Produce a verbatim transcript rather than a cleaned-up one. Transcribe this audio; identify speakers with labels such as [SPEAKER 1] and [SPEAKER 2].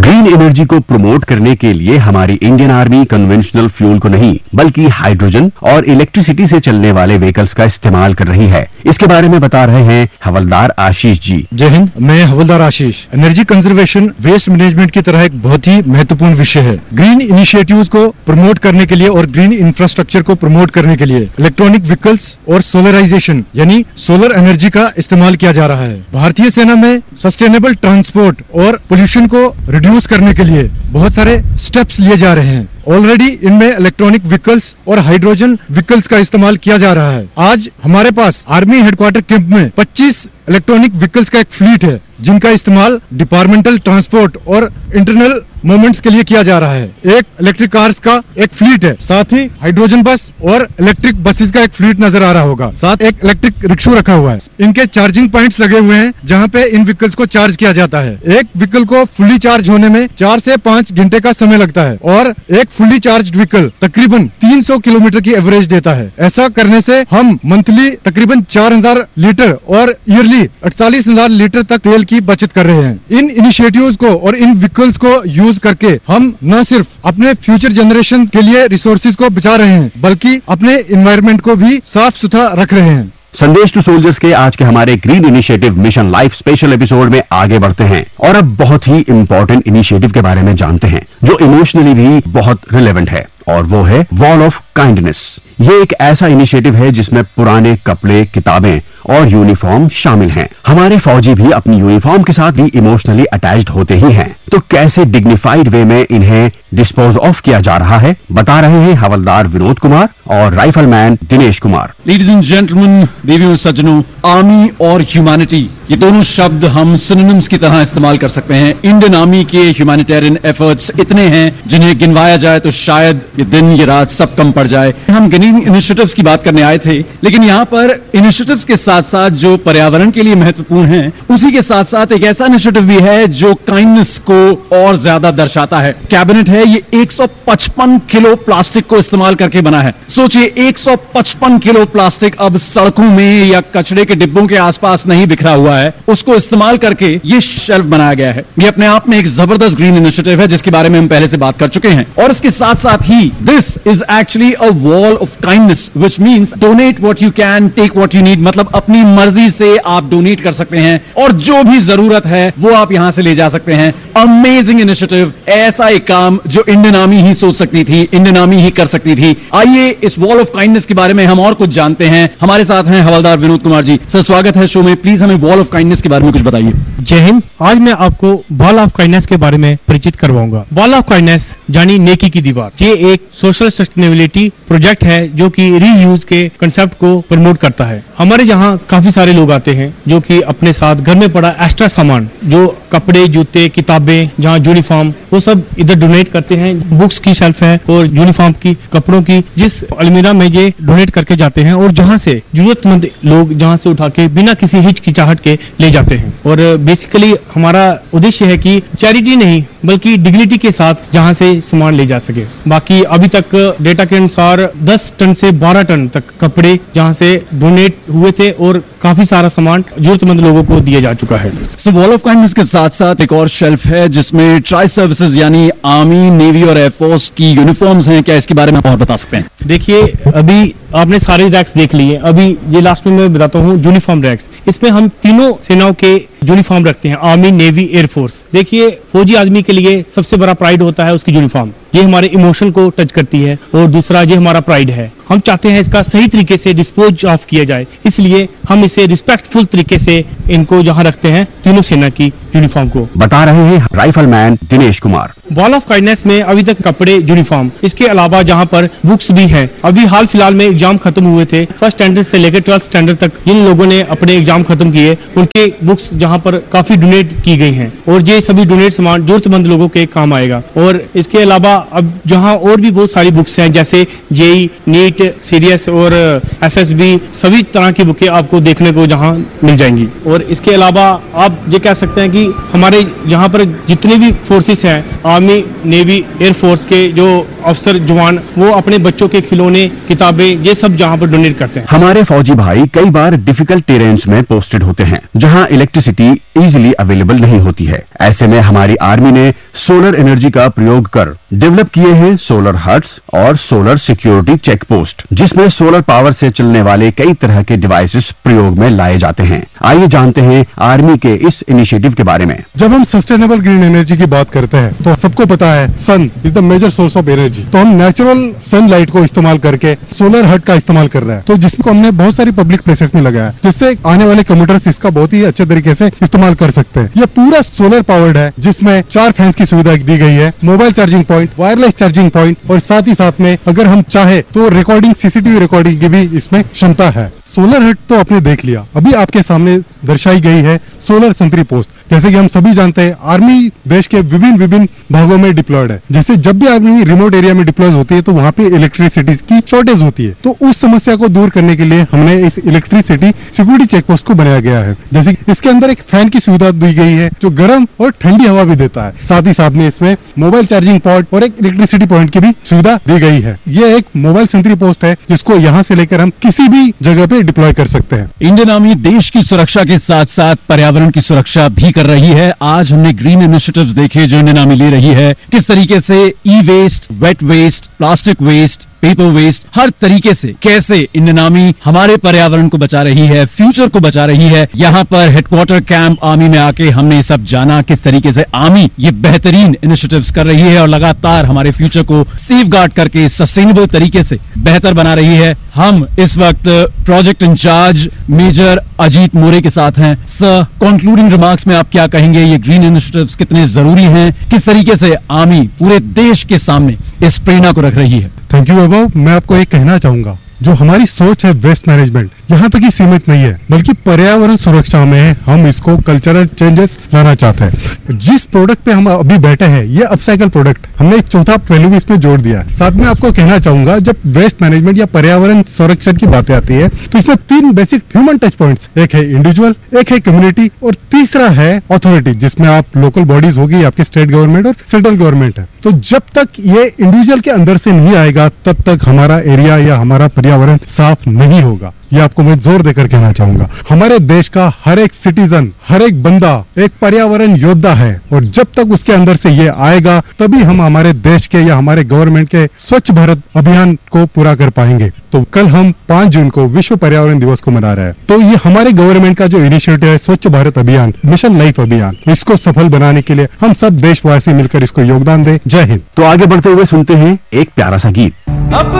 [SPEAKER 1] Green energy को promote करने के लिए हमारी इंडियन आर्मी कन्वेंशनल फ्यूल को नहीं बल्कि हाइड्रोजन और इलेक्ट्रिसिटी से चलने वाले व्हीकल्स का इस्तेमाल कर रही है। इसके बारे में बता रहे हैं हवलदार आशीष जी।
[SPEAKER 2] जय हिंद, मैं हवलदार आशीष। एनर्जी कंजर्वेशन वेस्ट मैनेजमेंट की तरह एक बहुत ही महत्वपूर्ण विषय है। ग्रीन इनिशिएटिव्स को प्रमोट करने के लिए और ग्रीन इंफ्रास्ट्रक्चर को प्रमोट करने के लिए इलेक्ट्रॉनिक व्हीकल्स और सोलराइजेशन यानी सोलर एनर्जी का इस्तेमाल किया जा रहा है। भारतीय सेना में सस्टेनेबल ट्रांसपोर्ट और पोल्यूशन को रिड्यूस करने के लिए बहुत सारे स्टेप्स लिए जा रहे हैं। ऑलरेडी इनमें इलेक्ट्रॉनिक व्हीकल्स और हाइड्रोजन व्हीकल्स का इस्तेमाल किया जा रहा है। आज हमारे पास आर्मी हेडक्वार्टर कैंप में पच्चीस इलेक्ट्रॉनिक व्हीकल्स का एक फ्लीट है, जिनका इस्तेमाल डिपार्टमेंटल ट्रांसपोर्ट और इंटरनल मूवमेंट्स के लिए किया जा रहा है। एक इलेक्ट्रिक कार्स का एक फ्लीट है, साथ ही हाइड्रोजन बस और इलेक्ट्रिक बसेस का एक फ्लीट नजर आ रहा होगा। साथ एक इलेक्ट्रिक रिक्शा रखा हुआ है। इनके चार्जिंग पॉइंट्स लगे हुए हैं, जहां पे इन व्हीकल्स को चार्ज किया जाता है। एक व्हीकल को फुल्ली चार्ज होने में चार से पाँच घंटे का समय लगता है और एक फुल्ली चार्ज व्हीकल तकरीबन तीन सौ किलोमीटर की एवरेज देता है। ऐसा करने से हम मंथली तकरीबन चार हजार लीटर और ईयरली अड़तालीस हजार लीटर तक तेल की बचत कर रहे हैं। इन इनिशिएटिव्स को और इन व्हीकल्स को यूज करके हम न सिर्फ अपने फ्यूचर जनरेशन के लिए रिसोर्सेज को बचा रहे हैं, बल्कि अपने एनवायरनमेंट को भी साफ सुथरा रख रहे हैं।
[SPEAKER 1] संदेश टू सोल्जर्स के आज के हमारे green initiative mission life special episode में आगे बढ़ते हैं और अब बहुत ही इंपॉर्टेंट इनिशिएटिव के बारे में जानते हैं जो इमोशनली भी बहुत रिलेवेंट है, और वो है वॉल ऑफ काइंडनेस। ये एक ऐसा इनिशिएटिव है जिसमें पुराने कपड़े, किताबें और यूनिफॉर्म शामिल हैं। हमारे फौजी भी अपनी यूनिफॉर्म के साथ भी इमोशनली अटैच्ड होते ही हैं, तो कैसे डिग्निफाइड वे में इन्हें डिस्पोज ऑफ किया जा रहा है, बता रहे हैं हवलदार विनोद कुमार और rifleman Dinesh Kumar.
[SPEAKER 3] Ladies and gentleman, देवियों सज्जनों, आर्मी और ह्यूमैनिटी ये दोनों शब्द हम सिनोनिम्स की तरह इस्तेमाल कर सकते हैं। इंडियन आर्मी के ह्यूमैनिटेरियन एफर्ट्स इतने हैं जिन्हें गिनवाया जाए तो शायद ये दिन ये रात सब कम पड़ जाए। हम ग्रीन इनिशिएटिव्स की बात करने आए थे, लेकिन यहाँ पर इनिशिएटिव्स के साथ साथ जो पर्यावरण के लिए महत्वपूर्ण है, उसी के साथ साथ एक ऐसा इनिशिएटिव भी है जो काइंडनेस को और ज्यादा दर्शाता है। कैबिनेट है, ये एक सौ पचपन किलो प्लास्टिक को इस्तेमाल करके बना है। सोचिए, एक सौ पचपन किलो प्लास्टिक अब सड़कों में या कचरे के डिब्बों के आसपास नहीं बिखरा हुआ है, उसको इस्तेमाल करके ये शेल्फ बनाया गया है। ये अपने आप में एक जबरदस्त ग्रीन इनिशिएटिव है जिसके बारे में हम पहले से बात कर चुके हैं। और इसके साथ साथ ही this is actually a wall of kindness, which means donate what you can, take what you need. मतलब अपनी मर्जी से आप डोनेट कर सकते हैं और जो भी जरूरत है वो आप यहां से ले जा सकते हैं। अमेजिंग इनिशिएटिव, ऐसा एक काम जो इंडियन आर्मी ही सोच सकती थी, इंडियन आर्मी ही कर सकती थी। आइए इस वॉल ऑफ काइंडनेस के बारे में हम और कुछ जानते हैं। हमारे साथ हैं हवलदार विनोद कुमार जी। सर, स्वागत है शो में। प्लीज हमें वॉल ऑफ काइंडनेस के बारे में कुछ बताइए।
[SPEAKER 4] जय हिंद। आज मैं आपको वॉल ऑफ काइंडनेस के बारे में परिचित करवाऊंगा। वॉल ऑफ काइंडनेस यानी नेकी की दीवार, ये एक सोशल सस्टेनेबिलिटी प्रोजेक्ट है जो कि रीयूज के कंसेप्ट को प्रमोट करता है। हमारे यहाँ काफी सारे लोग आते हैं जो कि अपने साथ घर में पड़ा एक्स्ट्रा सामान, जो कपड़े, जूते, किताबें, जहाँ यूनिफॉर्म, वो सब इधर डोनेट करते हैं। बुक्स की शेल्फ है और यूनिफॉर्म की, कपड़ों की, जिस अलमीरा में ये डोनेट करके जाते हैं और जहाँ से जरूरतमंद लोग जहाँ से उठा के बिना किसी हिचकिचाहट के ले जाते हैं। और बेसिकली हमारा उद्देश्य है कि चैरिटी नहीं बल्कि डिग्निटी के साथ जहाँ से सामान ले जा सके। बाकी अभी तक डेटा के अनुसार दस टन से बारह टन तक कपड़े जहाँ से डोनेट हुए थे और काफी सारा सामान जरूरतमंद लोगों को दिया जा चुका है।
[SPEAKER 3] सो वॉल ऑफ काइंडनेस के साथ साथ एक और शेल्फ है जिसमें ट्राई सर्विसेज यानी आर्मी, नेवी और एयरफोर्स की यूनिफॉर्म्स हैं। क्या इसके बारे में आप और बता सकते हैं?
[SPEAKER 4] देखिए, अभी आपने सारे रैक्स देख लिए, अभी ये लास्ट में मैं बताता हूँ यूनिफॉर्म रैक्स। इसमें हम तीनों सेनाओं के यूनिफॉर्म रखते हैं, आर्मी, नेवी, एयरफोर्स। देखिए, फौजी आदमी के लिए सबसे बड़ा प्राइड होता है उसकी यूनिफॉर्म। ये हमारे इमोशन को टच करती है और दूसरा ये हमारा प्राइड है। हम चाहते हैं इसका सही तरीके से डिस्पोज ऑफ किया जाए, इसलिए हम इसे रिस्पेक्टफुल तरीके से इनको जहाँ रखते हैं तीनों सेना की यूनिफॉर्म को।
[SPEAKER 1] बता रहे हैं rifleman Dinesh Kumar.
[SPEAKER 4] Wall of kindness में अभी तक कपड़े, यूनिफॉर्म, इसके अलावा जहाँ पर बुक्स भी हैं। अभी हाल फिलहाल में एग्जाम खत्म हुए थे, फर्स्ट स्टैंडर्ड से लेकर ट्वेल्थ स्टैंडर्ड तक जिन लोगों ने अपने एग्जाम खत्म किए, उनके बुक्स जहाँ पर काफी डोनेट की गई हैं और ये सभी डोनेट सामान जरूरतमंद लोगों के काम आएगा। और इसके अलावा अब जहाँ और भी बहुत सारी बुक्स हैं, जैसे जेई, नीट, सीडीएस और एसएसबी, सभी तरह की बुकें आपको देखने को जहाँ मिल जाएंगी। और इसके अलावा आप ये कह सकते हैं कि हमारे यहाँ पर जितने भी फोर्सेस हैं, आर्मी, नेवी, एयरफोर्स के जो अफसर जवान, वो अपने बच्चों के खिलौने, किताबें, ये सब जहाँ पर डोनेट करते हैं।
[SPEAKER 1] हमारे फौजी भाई कई बार डिफिकल्ट टेरेन्स में पोस्टेड होते हैं जहाँ इलेक्ट्रिसिटी इजीली अवेलेबल नहीं होती है। ऐसे में हमारी आर्मी ने सोलर एनर्जी का प्रयोग कर डेवलप किए हैं सोलर हट्स और सोलर सिक्योरिटी चेक पोस्ट, जिसमें सोलर पावर से चलने वाले कई तरह के डिवाइसेस प्रयोग में लाए जाते हैं। आइए जानते हैं आर्मी के इस इनिशिएटिव के बारे में।
[SPEAKER 2] जब हम सस्टेनेबल ग्रीन एनर्जी की बात करते हैं तो सबको पता है सन is the major source of energy. तो हम नेचुरल सनलाइट को इस्तेमाल करके सोलर हट का इस्तेमाल कर रहे हैं, तो जिसको हमने बहुत सारी पब्लिक प्लेसेस में लगाया, जिससे आने वाले कम्यूटर्स इसका बहुत ही अच्छे तरीके से इस्तेमाल कर सकते हैं। ये पूरा सोलर पावर्ड है, जिसमें चार फैंस की सुविधा दी गई है, mobile charging point, wireless charging point, और साथ ही साथ में अगर हम चाहे तो रिकॉर्डिंग, सीसीटीवी रिकॉर्डिंग की भी इसमें क्षमता है। सोलर हट तो आपने देख लिया, अभी आपके सामने दर्शाई गई है सोलर सेंट्री पोस्ट। जैसे कि हम सभी जानते हैं, आर्मी देश के विभिन्न विभिन्न भागों में डिप्लॉयड है। जैसे जब भी आर्मी रिमोट एरिया में डिप्लॉय होती है तो वहां पे इलेक्ट्रिसिटी की शॉर्टेज होती है, तो उस समस्या को दूर करने के लिए हमने इस इलेक्ट्रिसिटी सिक्योरिटी चेक पोस्ट को बनाया गया है। जैसे इसके अंदर एक फैन की सुविधा दी गई है जो गर्म और ठंडी हवा भी देता है। साथ ही साथ में इसमें मोबाइल चार्जिंग पॉइंट और एक इलेक्ट्रिसिटी पॉइंट की भी सुविधा दी गई है। ये एक मोबाइल सेंट्री पोस्ट है जिसको यहाँ से लेकर हम किसी भी जगह पे डिप्लॉय कर सकते हैं।
[SPEAKER 3] इंडियन आर्मी देश की सुरक्षा के साथ साथ पर्यावरण की सुरक्षा भी कर रही है। आज हमने ग्रीन इनिशिएटिव्स देखे जो इंडियन आर्मी ले रही है, किस तरीके से ई waste, wet waste, plastic waste, paper waste, हर तरीके से कैसे इंडियन आर्मी हमारे पर्यावरण को बचा रही है, फ्यूचर को बचा रही है। यहाँ पर हेडक्वार्टर कैंप आर्मी में आके हमने ये सब जाना, किस तरीके से आर्मी ये बेहतरीन इनिशिएटिव्स कर रही है और लगातार हमारे फ्यूचर को सेफ गार्ड करके सस्टेनेबल तरीके से बेहतर बना रही है। हम इस वक्त प्रोजेक्ट इंचार्ज मेजर अजीत मोरे के साथ हैं। सर, कंक्लूडिंग रिमार्क्स में आप क्या कहेंगे, ये ग्रीन इनिशिएटिव्स कितने जरूरी हैं, किस तरीके से आर्मी पूरे देश के सामने इस प्रेरणा को रख रही है?
[SPEAKER 2] थैंक यू वैभव। मैं आपको एक कहना चाहूंगा, जो हमारी सोच है वेस्ट मैनेजमेंट यहाँ तक ही सीमित नहीं है, बल्कि पर्यावरण सुरक्षा में हम इसको कल्चरल चेंजेस लाना चाहते हैं। जिस प्रोडक्ट पे हम अभी बैठे हैं ये अपसाइकल प्रोडक्ट, हमने एक चौथा पहलू भी इसमें जोड़ दिया है। साथ में आपको कहना चाहूंगा, जब वेस्ट मैनेजमेंट या पर्यावरण संरक्षण की बातें आती है तो इसमें तीन बेसिक ह्यूमन टच पॉइंट्स, एक है इंडिविजुअल, एक है कम्युनिटी और तीसरा है अथॉरिटी, जिसमें आप लोकल बॉडीज होगी, आपके स्टेट गवर्नमेंट और सेंट्रल गवर्नमेंट है। तो जब तक ये इंडिविजुअल के अंदर से नहीं आएगा तब तक हमारा एरिया या हमारा पर्यावरण साफ नहीं होगा। ये आपको मैं जोर देकर कहना चाहूंगा। हमारे देश का हर एक सिटीजन, हर एक बंदा एक पर्यावरण योद्धा है, और जब तक उसके अंदर से ये आएगा तभी हम हमारे देश के या हमारे गवर्नमेंट के स्वच्छ भारत अभियान को पूरा कर पाएंगे। तो कल हम पाँच जून को विश्व पर्यावरण दिवस को मना रहे हैं, तो ये हमारे गवर्नमेंट का जो इनिशिएटिव है स्वच्छ भारत अभियान, मिशन लाइफ अभियान, इसको सफल बनाने के लिए हम सब देशवासी मिलकर इसको योगदान दें। जय हिंद।
[SPEAKER 1] तो आगे बढ़ते हुए सुनते हैं एक प्यारा सा गीत।